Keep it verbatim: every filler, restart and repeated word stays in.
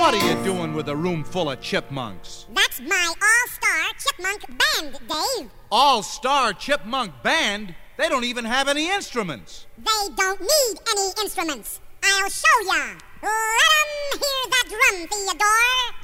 What are you doing with a room full of chipmunks? That's my all-star chipmunk band, Dave. All-star chipmunk band? They don't even have any instruments. They don't need any instruments. I'll show ya. Let 'em hear that drum, Theodore.